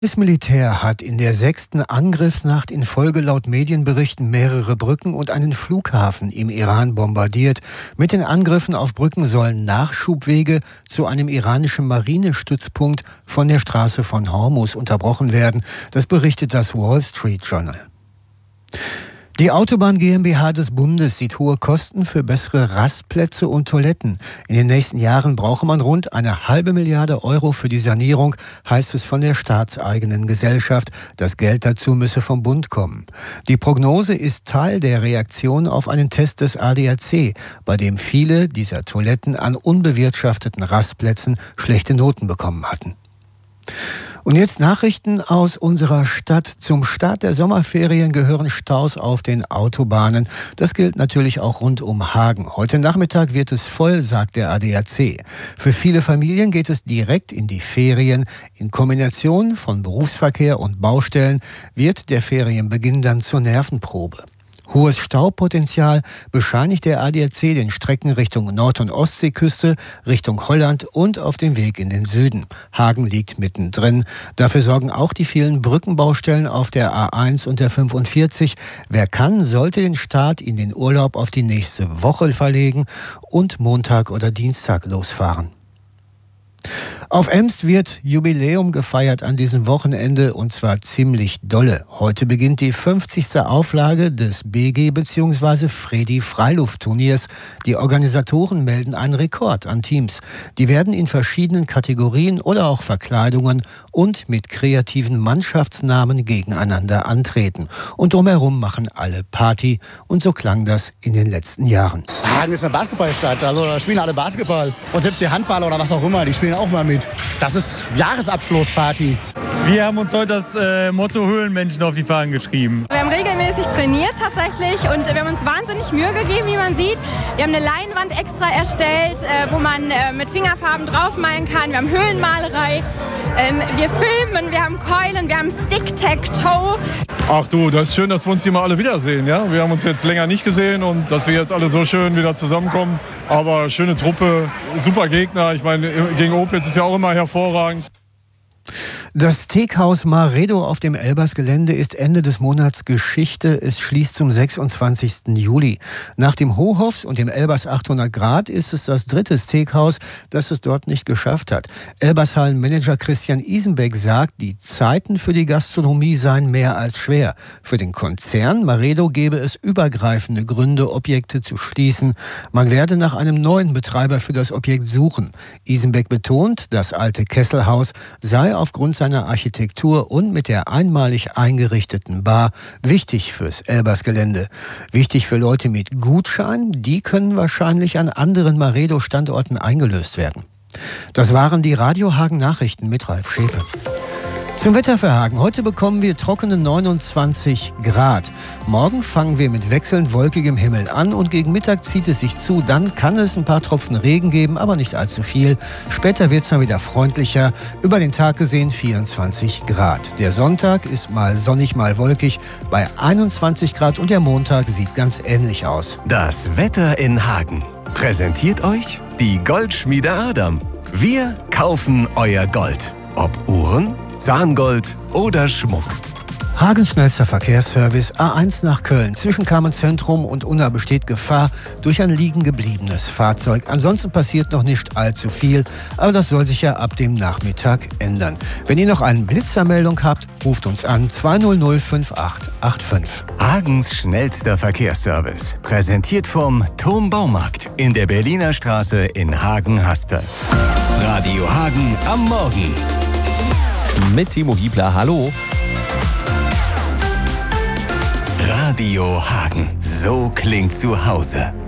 Das Militär hat in der 6. Angriffsnacht in Folge laut Medienberichten mehrere Brücken und einen Flughafen im Iran bombardiert. Mit den Angriffen auf Brücken sollen Nachschubwege zu einem iranischen Marinestützpunkt von der Straße von Hormuz unterbrochen werden. Das berichtet das Wall Street Journal. Die Autobahn GmbH des Bundes sieht hohe Kosten für bessere Rastplätze und Toiletten. In den nächsten Jahren brauche man rund 1,5 Milliarde Euro für die Sanierung, heißt es von der staatseigenen Gesellschaft. Das Geld dazu müsse vom Bund kommen. Die Prognose ist Teil der Reaktion auf einen Test des ADAC, bei dem viele dieser Toiletten an unbewirtschafteten Rastplätzen schlechte Noten bekommen hatten. Und jetzt Nachrichten aus unserer Stadt. Zum Start der Sommerferien gehören Staus auf den Autobahnen. Das gilt natürlich auch rund um Hagen. Heute Nachmittag wird es voll, sagt der ADAC. Für viele Familien geht es direkt in die Ferien. In Kombination von Berufsverkehr und Baustellen wird der Ferienbeginn dann zur Nervenprobe. Hohes Staupotenzial bescheinigt der ADAC den Strecken Richtung Nord- und Ostseeküste, Richtung Holland und auf dem Weg in den Süden. Hagen liegt mittendrin. Dafür sorgen auch die vielen Brückenbaustellen auf der A1 und der 45. Wer kann, sollte den Start in den Urlaub auf die nächste Woche verlegen und Montag oder Dienstag losfahren. Auf Emst wird Jubiläum gefeiert an diesem Wochenende und zwar ziemlich dolle. Heute beginnt die 50. Auflage des BG bzw. Fredi Freiluftturniers. Die Organisatoren melden einen Rekord an Teams. Die werden in verschiedenen Kategorien oder auch Verkleidungen und mit kreativen Mannschaftsnamen gegeneinander antreten. Und drumherum machen alle Party und so klang das in den letzten Jahren. Hagen ist eine Basketballstadt, also da spielen alle Basketball und selbst die Handballer oder was auch immer, die spielen auch mal mit. Das ist Jahresabschlussparty. Wir haben uns heute das Motto Höhlenmenschen auf die Fahnen geschrieben. Wir haben regelmäßig trainiert tatsächlich und wir haben uns wahnsinnig Mühe gegeben, wie man sieht. Wir haben eine Leinwand extra erstellt, wo man mit Fingerfarben draufmalen kann. Wir haben Höhlenmalerei, wir filmen, wir haben Keulen, wir haben Stick-Tag-Toe. Ach du, das ist schön, dass wir uns hier mal alle wiedersehen. Ja? Wir haben uns jetzt länger nicht gesehen und dass wir jetzt alle so schön wieder zusammenkommen. Aber schöne Truppe, super Gegner. Ich meine, gegen Opitz ist ja auch immer hervorragend. Das Steakhaus Maredo auf dem Elbers-Gelände ist Ende des Monats Geschichte. Es schließt zum 26. Juli. Nach dem Hohofs und dem Elbers 800 Grad ist es das dritte Steakhaus, das es dort nicht geschafft hat. Elbershallen-Manager Christian Isenbeck sagt, die Zeiten für die Gastronomie seien mehr als schwer. Für den Konzern Maredo gebe es übergreifende Gründe, Objekte zu schließen. Man werde nach einem neuen Betreiber für das Objekt suchen. Isenbeck betont, das alte Kesselhaus sei aufgrund seiner Architektur und mit der einmalig eingerichteten Bar wichtig fürs Elbers-Gelände. Wichtig für Leute mit Gutschein, die können wahrscheinlich an anderen Maredo-Standorten eingelöst werden. Das waren die Radio Hagen Nachrichten mit Ralf Schäpe. Zum Wetter für Hagen. Heute bekommen wir trockene 29 Grad. Morgen fangen wir mit wechselnd wolkigem Himmel an und gegen Mittag zieht es sich zu. Dann kann es ein paar Tropfen Regen geben, aber nicht allzu viel. Später wird es dann wieder freundlicher. Über den Tag gesehen 24 Grad. Der Sonntag ist mal sonnig, mal wolkig bei 21 Grad und der Montag sieht ganz ähnlich aus. Das Wetter in Hagen präsentiert euch die Goldschmiede Adam. Wir kaufen euer Gold. Ob Uhren, Zahngold oder Schmuck. Hagens schnellster Verkehrsservice A1 nach Köln. Zwischen Kamenz-Zentrum und Unna besteht Gefahr durch ein liegen gebliebenes Fahrzeug. Ansonsten passiert noch nicht allzu viel, aber das soll sich ja ab dem Nachmittag ändern. Wenn ihr noch eine Blitzermeldung habt, ruft uns an 200 5885. Hagens schnellster Verkehrsservice. Präsentiert vom Turm Baumarkt in der Berliner Straße in Hagen-Haspe. Radio Hagen am Morgen. Mit Timo Hiebler, hallo. Radio Hagen, so klingt zu Hause.